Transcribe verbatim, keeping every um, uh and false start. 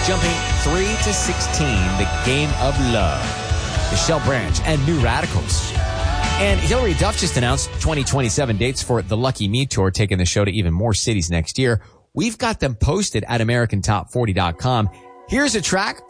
Jumping three to sixteen, The Game of Love, Michelle Branch and New Radicals. And Hillary Duff just announced twenty twenty-seven dates for the Lucky Me Tour, taking the show to even more cities next year. We've got them posted at American Top forty dot com. Here's a track